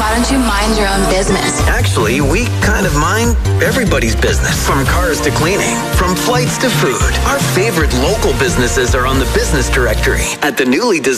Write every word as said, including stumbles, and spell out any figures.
Why don't you mind your own business? Actually, we kind of mind everybody's business. From cars to cleaning, from flights to food. Our favorite local businesses are on the business directory at the newly designed